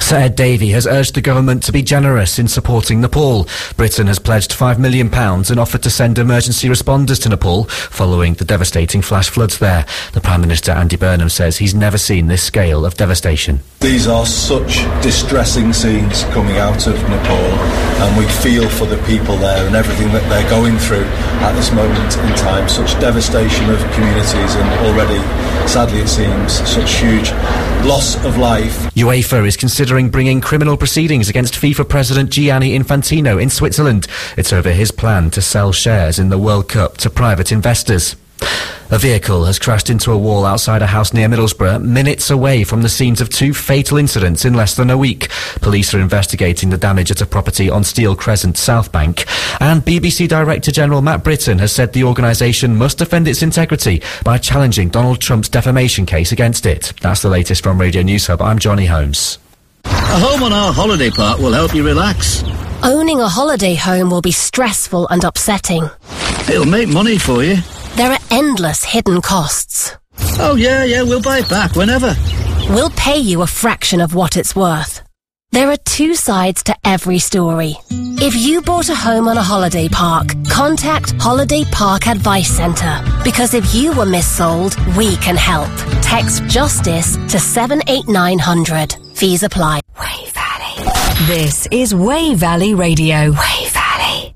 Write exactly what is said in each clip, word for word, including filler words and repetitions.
Sir Ed Davey has urged the government to be generous in supporting Nepal. Britain has pledged five million pounds and offered to send emergency responders to Nepal following the devastating flash floods there. The Prime Minister, Andy Burnham, says he's never seen this scale of devastation. These are such distressing scenes coming out of Nepal, and we feel for the people there and everything that they're going through at this moment in time. Such devastation of communities and already, sadly it seems, such huge loss of life. UEFA is considering bringing criminal proceedings against FIFA President Gianni Infantino in Switzerland. It's over his plan to sell shares in the World Cup to private investors. A vehicle has crashed into a wall outside a house near Middlesbrough, minutes away from the scenes of two fatal incidents in less than a week. Police are investigating the damage at a property on Steel Crescent, South Bank. And B B C Director General Matt Britton has said the organisation must defend its integrity by challenging Donald Trump's defamation case against it. That's the latest from Radio News Hub. I'm Johnny Holmes. A home on our holiday park will help you relax. Owning a holiday home will be stressful and upsetting. It'll make money for you. There are endless hidden costs. Oh, yeah, yeah, we'll buy it back whenever. We'll pay you a fraction of what it's worth. There are two sides to every story. If you bought a home on a holiday park, contact Holiday Park Advice Centre. Because if you were missold, we can help. Text JUSTICE to seven eight nine hundred. Fees apply. Wey Valley. This is Wey Valley Radio. Wey Valley.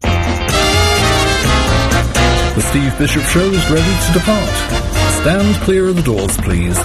The Steve Bishop Show is ready to depart. Stand clear of the doors, please.